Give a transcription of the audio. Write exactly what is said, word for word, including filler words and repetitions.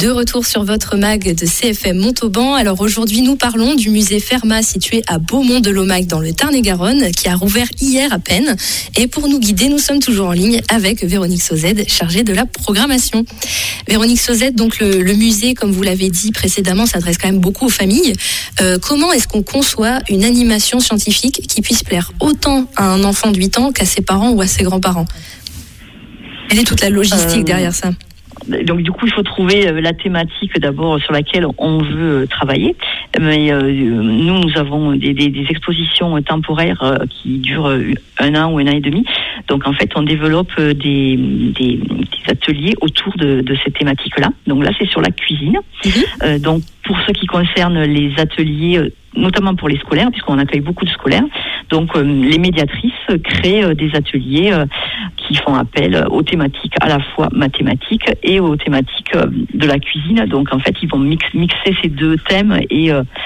De retour sur votre mag de C F M Montauban. Alors aujourd'hui, nous parlons du musée Fermat situé à Beaumont-de-Lomac dans le Tarn-et-Garonne qui a rouvert hier à peine. Et pour nous guider, nous sommes toujours en ligne avec Véronique Sauzet, chargée de la programmation. Véronique Sauzet, donc le, le musée, comme vous l'avez dit précédemment, s'adresse quand même beaucoup aux familles. Euh, comment est-ce qu'on conçoit une animation scientifique qui puisse plaire autant à un enfant de huit ans qu'à ses parents ou à ses grands-parents ? Quelle est toute la logistique euh... derrière ça ? Donc du coup, il faut trouver euh, la thématique d'abord sur laquelle on veut euh, travailler. Mais euh, nous, nous avons des, des, des expositions temporaires euh, qui durent un an ou un an et demi. Donc en fait, on développe des, des, des ateliers autour de, de ces thématiques-là. Donc là, c'est sur la cuisine. Mmh. Euh, donc pour ce qui concerne les ateliers, euh, notamment pour les scolaires, puisqu'on accueille beaucoup de scolaires, donc euh, les médiatrices créent euh, des ateliers euh, qui font appel aux thématiques à la fois mathématiques et aux thématiques euh, de la cuisine. Donc en fait, ils vont mix, mixer ces deux thèmes et, euh,